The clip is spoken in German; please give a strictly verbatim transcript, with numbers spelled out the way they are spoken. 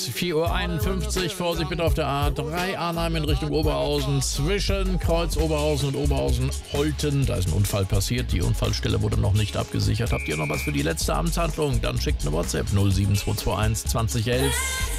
vier Uhr einundfünfzig, Vorsicht bitte auf der A drei Arnheim in Richtung Oberhausen, zwischen Kreuz Oberhausen und Oberhausen-Holten. Da ist ein Unfall passiert, die Unfallstelle wurde noch nicht abgesichert. Habt ihr noch was für die letzte Amtshandlung? Dann schickt eine WhatsApp null sieben zwei zwei eins zwanzig elf.